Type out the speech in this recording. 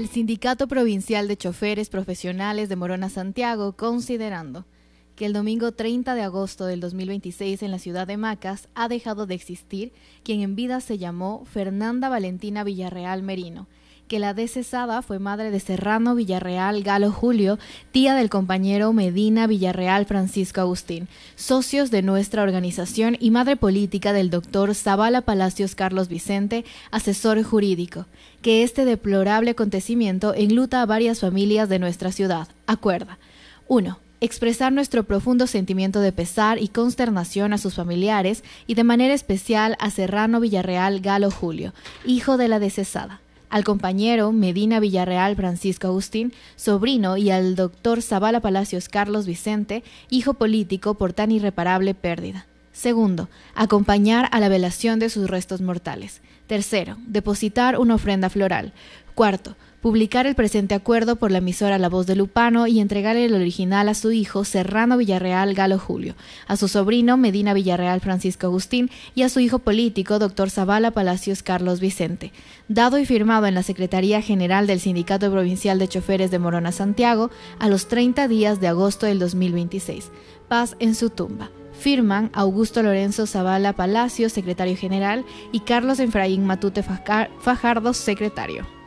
Sindicato Provincial de Choferes Profesionales de Morona Santiago, considerando que el domingo 30 de agosto del 2026 en la ciudad de Macas ha dejado de existir quien en vida se llamó Fernanda Valentina Villarreal Merino, que la decesada fue madre de Serrano Villarreal Galo Julio, tía del compañero Medina Villarreal Francisco Agustín, socios de nuestra organización y madre política del doctor Zavala Palacios Carlos Vicente, asesor jurídico, que este deplorable acontecimiento enluta a varias familias de nuestra ciudad. Acuerda. 1. Expresar nuestro profundo sentimiento de pesar y consternación a sus familiares y de manera especial a Serrano Villarreal Galo Julio, hijo de la decesada, al compañero Medina Villarreal Francisco Agustín, sobrino, y al doctor Zavala Palacios Carlos Vicente, hijo político, por tan irreparable pérdida. 2. Acompañar a la velación de sus restos mortales. 3. Depositar una ofrenda floral. 4. Publicar el presente acuerdo por la emisora La Voz de Lupano y entregarle el original a su hijo Serrano Villarreal Galo Julio, a su sobrino Medina Villarreal Francisco Agustín y a su hijo político doctor Zavala Palacios Carlos Vicente, dado y firmado en la Secretaría General del Sindicato Provincial de Choferes de Morona Santiago a los 30 días de agosto del 2026. Paz en su tumba. Firman Augusto Lorenzo Zavala Palacios, secretario general, y Carlos Efraín Matute Fajardo, secretario.